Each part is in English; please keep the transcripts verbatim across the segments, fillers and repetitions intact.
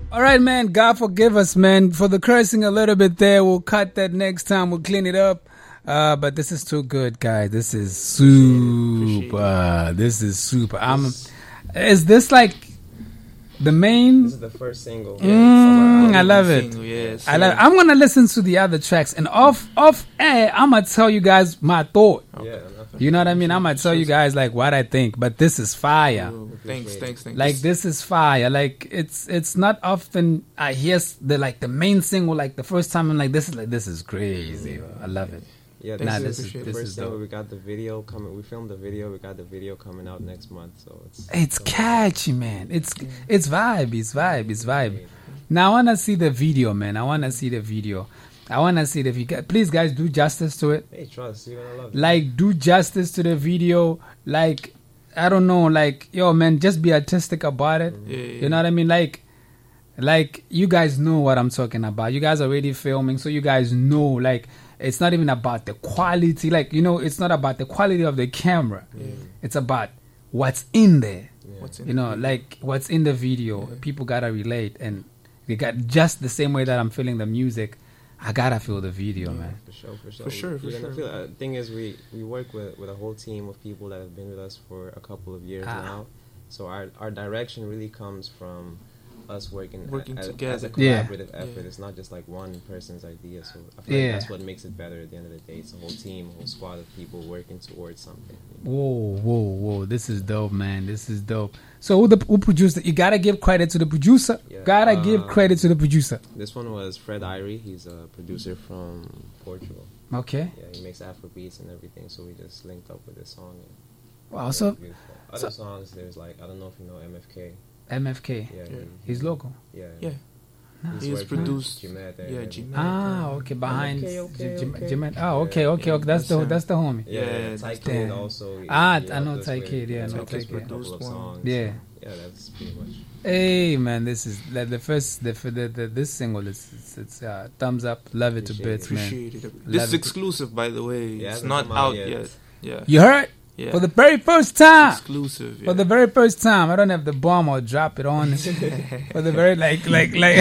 All right, man. God forgive us, man, for the cursing a little bit there. We'll cut that next time. We'll clean it up. Uh, but this is too good, guys. This is super. This is super. I'm. Is this like the main? This is the first single. Mm, I love it. Single, yes, I love. yeah. I'm gonna listen to the other tracks and off off air. I'm gonna tell you guys my thought. Yeah. You know what I mean? I'm gonna tell you guys like what I think. But this is fire. Ooh, thanks, thanks, thanks. Like this is fire. Like it's it's not often I hear the like the main single like the first time I'm like this is like this is crazy. Bro. I love it. Yeah, Nah, this, this is is- the this first is single. dope. We got the video coming. We filmed the video. We got the video coming out next month. So it's It's so catchy, man. It's it's vibe. It's vibe. It's vibe. Now I wanna see the video, man. I wanna see the video. I wanna see the video. Please, guys, do justice to it. Hey, trust you're gonna love it. Like, do justice to the video. Like, I don't know. Like, yo, man, just be artistic about it. Yeah, yeah, You know what I mean? Like, like you guys know what I'm talking about. You guys are already filming, so you guys know. Like, it's not even about the quality. Like, you know, it's not about the quality of the camera. Yeah. It's about what's in there. What's in You know, the like what's in the video. People gotta relate, and they got just the same way that I'm feeling the music. I gotta feel the video, man. For sure, for sure. For sure, We're for gonna sure. feel it. Uh, thing is, we we work with with a whole team of people that have been with us for a couple of years Ah. now. So our our direction really comes from us working Working as, together. as a Yeah. collaborative effort. Yeah. It's not just like one person's idea. So I feel Yeah. like that's what makes it better at the end of the day. It's a whole team, a whole squad of people working towards something. you know? Whoa, whoa, whoa! This is dope, man. This is dope. So who the who produced it? You gotta give credit to the producer. Yeah, Gotta uh, give credit to the producer. This one was Fred Irie. He's a producer from Portugal. Okay. Yeah, he makes Afro beats and everything. So we just linked up with this song. And Wow. it So was beautiful. Other so- songs, there's like I don't know if you know M F K. M F K. Yeah, Yeah. He's local. Yeah. Yeah. He's He's working produced. with Jimet there Yeah, and Jimet. Ah, okay. Behind Okay, okay, J- J- okay. Jimet. Oh, okay, Yeah. okay, okay. That's the Yeah. that's the homie. Yeah, Yeah, yeah, Ty that's Kid the- also. he- Ah, he I know helped us Ty with- Kid, yeah, I he know helped Ty us with a Kid. couple of Produced one. songs. Yeah. Yeah, that's pretty much. Hey, man, this is like the first the, the, the this single is it's, it's uh, thumbs up. Love it to Appreciate bits, it. man. Appreciate it. Love This is it. exclusive, by the way. Yeah, it's hasn't not come out out yet. yet. Yeah. You heard Yeah. for the very first time. Exclusive. Yeah. For the very first time, I don't have the bomb or drop it on. For the very like like like.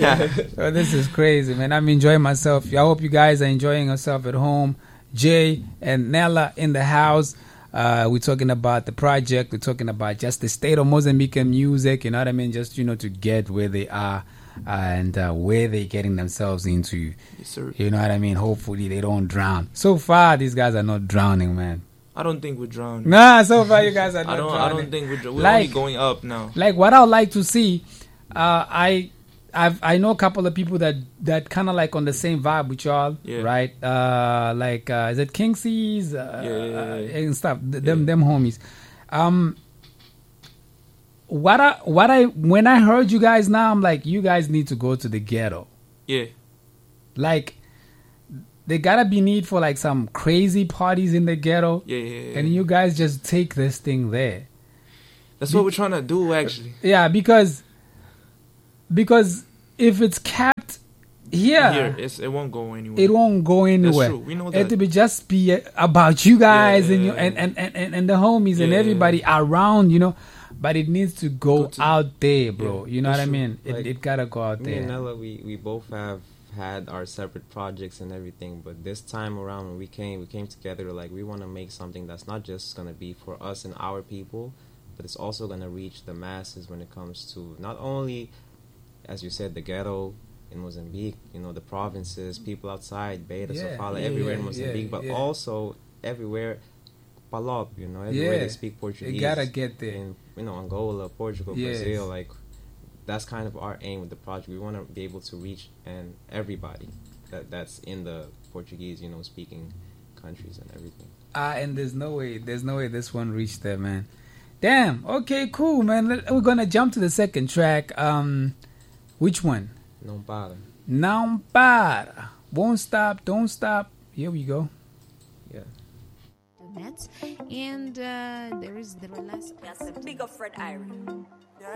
Oh, this is crazy, man. I'm enjoying myself. I hope you guys are enjoying yourself at home. Jay and Nella in the house. Uh, we're talking about the project. We're talking about just the state of Mozambican music. You know what I mean? Just you know to get where they are and uh, where they're getting themselves into. Yes, sir. You know what I mean? Hopefully they don't drown. So far, these guys are not drowning, man. I don't think we're drowning. Nah, so far you guys are not I don't. drowning. I don't think we're. dr- We're Like- only going up now. Like what I would like to see, uh, I I've I know a couple of people that that kind of like on the same vibe with y'all, Yeah. right? Uh, like uh, is it Kingsies uh, Yeah, yeah, yeah, yeah. and stuff? Th- them Yeah. them homies. Um, what I what I when I heard you guys now, I'm like, you guys need to go to the ghetto. Yeah. Like, there gotta be need for like some crazy parties in the ghetto, Yeah. Yeah. yeah. and you guys just take this thing there. That's what we're trying to do, actually. Yeah, because because if it's capped here, Here, it's, it won't go anywhere. it won't go anywhere. true. We know It that. will be just be about you guys Yeah, and you yeah, and, yeah. and, and, and, and the homies and Yeah. everybody around, you know. But it needs to go, Go to- out there, bro. Yeah, you know for what I sure. mean? It Like, it gotta go out Me there. and Nella, we, we both have had our separate projects and everything, but this time around when we came, we came together like we want to make something that's not just gonna be for us and our people, but it's also gonna reach the masses when it comes to not only, as you said, the ghetto in Mozambique, you know, the provinces, people outside, Beira, Yeah, Sofala, yeah, everywhere yeah, in Mozambique, yeah, but yeah. also everywhere, Palop, you know, everywhere Yeah, they speak Portuguese. it gotta get there. In, you know, Angola, Portugal, Yes. Brazil, like that's kind of our aim with the project. We want to be able to reach and everybody that that's in the Portuguese, you know, speaking countries and everything. Ah, and there's no way, there's no way this one reached there, man. Damn. Okay, cool, man. Let- We're gonna jump to the second track. Um, which one? No para. Não para. Won't stop, don't stop. Here we go. Yeah. Nets, and uh, there is the last. Yes, big up Fred Irie.